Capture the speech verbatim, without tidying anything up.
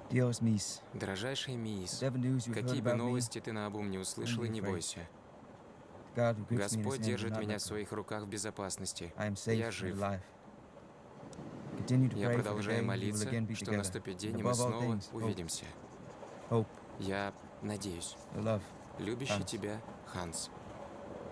Dios mis. Дорожайшая мисс, Whatever news you've heard какие бы about me, новости ты наобум не услышала, be не afraid. бойся. God who grips me in his Господь hand will держит not меня let в go. своих руках в безопасности. I am safe Я and жив. alive. Continue to Я pray for the продолжаю day we will молиться, again be что together. наступит And день, и мы above all снова things, hope, увидимся. hope, Я надеюсь. your love, Любящий Hans. тебя, Ханс.